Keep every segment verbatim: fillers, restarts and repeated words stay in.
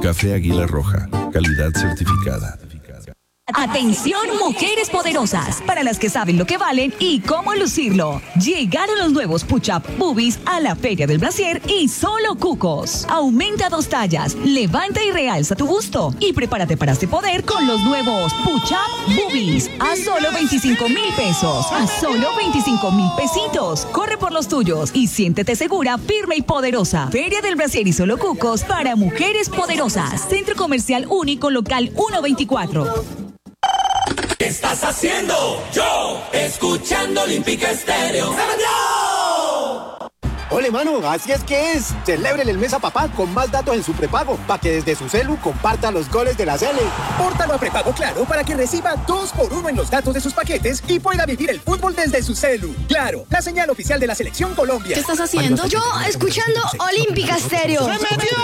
Café Águila Roja, calidad certificada. Atención, mujeres poderosas, para las que saben lo que valen y cómo lucirlo. Llegaron los nuevos Push-Up Boobies a la Feria del Brasier y solo cucos. Aumenta dos tallas, levanta y realza tu busto y prepárate para este poder con los nuevos Push-Up Boobies a solo veinticinco mil pesos, a solo veinticinco mil pesitos. Corre por los tuyos y siéntete segura, firme y poderosa. Feria del Brasier y solo cucos para mujeres poderosas. Centro Comercial Único Local ciento veinticuatro. ¿Qué estás haciendo? Yo, escuchando Olímpica Estéreo. Ole, mano, así es que es. Celébrele el mes a papá con más datos en su prepago, para que desde su celu comparta los goles de la Sele. Pórtalo a prepago Claro para que reciba dos por uno en los datos de sus paquetes y pueda vivir el fútbol desde su celu. Claro, la señal oficial de la Selección Colombia. ¿Qué estás haciendo? Yo, escuchando Olímpica Estéreo. ¡Se metió!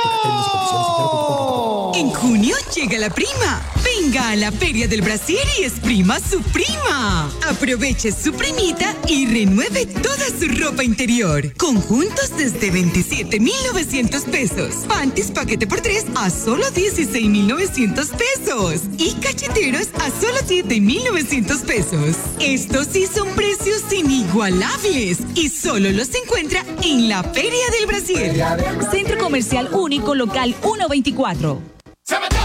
En junio llega la prima. Venga a la Feria del Brasier y exprima su prima. Aproveche su primita y renueve toda su ropa interior. Conjuntos desde veintisiete mil novecientos pesos. Panties paquete por tres a solo dieciséis mil novecientos pesos. Y cacheteros a solo siete mil novecientos pesos. Estos sí son precios inigualables y solo los encuentra en la Feria del Brasier. Centro Comercial Único Local ciento veinticuatro.